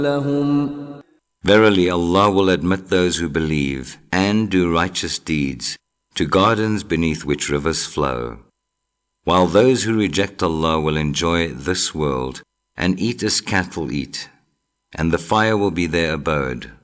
لهم. Verily, Allah will admit those who believe and do righteous deeds to gardens beneath which rivers flow, while those who reject Allah will enjoy this world and eat as cattle eat, and the fire will be their abode.